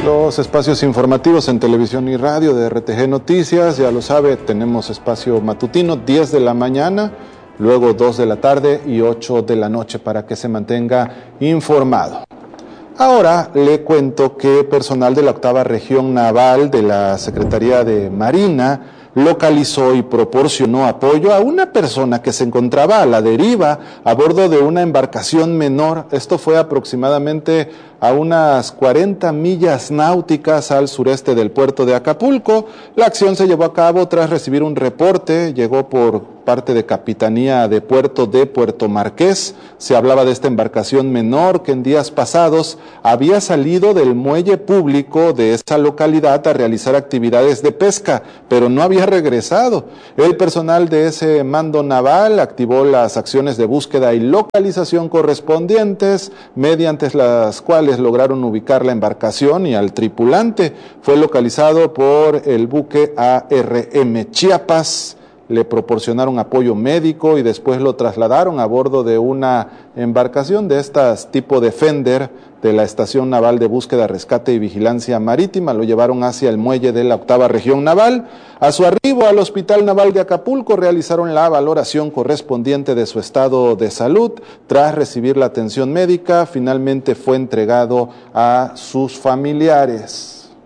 Los espacios informativos en televisión y radio de RTG Noticias, ya lo sabe, tenemos espacio matutino 10 de la mañana, luego 2 de la tarde y 8 de la noche para que se mantenga informado. Ahora le cuento que personal de la 8ª Región Naval de la Secretaría de Marina localizó y proporcionó apoyo a una persona que se encontraba a la deriva a bordo de una embarcación menor. Esto fue aproximadamente a unas 40 millas náuticas al sureste del puerto de Acapulco. La acción se llevó a cabo tras recibir un reporte, llegó por parte de Capitanía de Puerto Marqués. Se hablaba de esta embarcación menor que en días pasados había salido del muelle público de esa localidad a realizar actividades de pesca, pero no había regresado. El personal de ese mando naval activó las acciones de búsqueda y localización correspondientes, mediante las cuales lograron ubicar la embarcación y al tripulante. Fue localizado por el buque ARM Chiapas. Le proporcionaron apoyo médico y después lo trasladaron a bordo de una embarcación de estas tipo Defender de la Estación Naval de Búsqueda, Rescate y Vigilancia Marítima. Lo llevaron hacia el muelle de la 8ª Región Naval. A su arribo al Hospital Naval de Acapulco realizaron la valoración correspondiente de su estado de salud. Tras recibir la atención médica, finalmente fue entregado a sus familiares.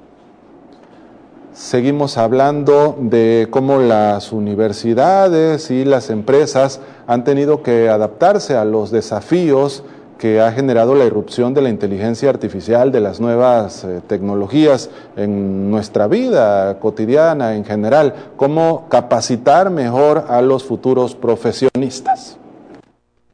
Seguimos hablando de cómo las universidades y las empresas han tenido que adaptarse a los desafíos que ha generado la irrupción de la inteligencia artificial, de las nuevas tecnologías en nuestra vida cotidiana en general, cómo capacitar mejor a los futuros profesionistas.